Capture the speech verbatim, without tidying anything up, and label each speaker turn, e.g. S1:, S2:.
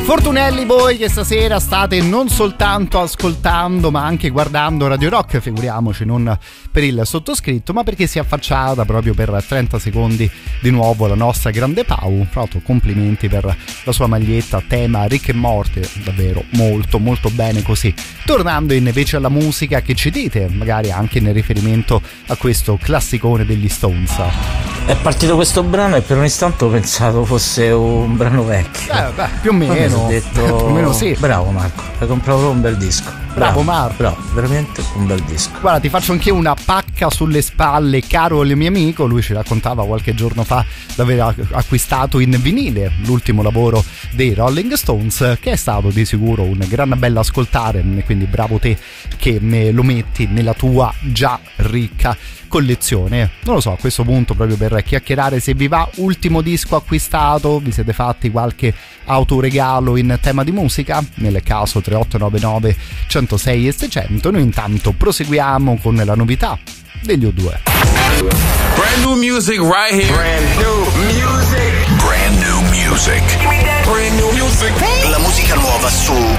S1: Fortunelli voi che stasera state non soltanto ascoltando ma anche guardando Radio Rock, figuriamoci, non per il sottoscritto ma perché si è affacciata proprio per trenta secondi di nuovo la nostra grande Pau. Fra l'altro complimenti per la sua maglietta a tema Rick e Morty, davvero molto molto bene così. Tornando invece alla musica, che ci dite magari anche nel riferimento a questo classicone degli Stones?
S2: È partito questo brano e per un istante ho pensato fosse un brano vecchio.
S1: Eh, beh, più o meno.
S2: Ho detto,
S1: più o meno sì.
S2: Bravo Marco, hai comprato un bel disco.
S1: Bravo, bravo Marco.
S2: Bravo, veramente un bel disco.
S1: Guarda, ti faccio anche una pacca sulle spalle, caro il mio amico. Lui ci raccontava qualche giorno fa di aver acquistato in vinile l'ultimo lavoro dei Rolling Stones, che è stato di sicuro un gran bello ascoltare, quindi bravo te che me lo metti nella tua già ricca collezione. Non lo so, a questo punto, proprio per chiacchierare, se vi va, ultimo disco acquistato, vi siete fatti qualche autoregalo in tema di musica? Nel caso tre otto nove nove uno zero sei e seicento. Noi intanto proseguiamo con la novità degli U due.
S3: Brand new music right here. Brand new music. Brand new music. Brand new music. La musica nuova su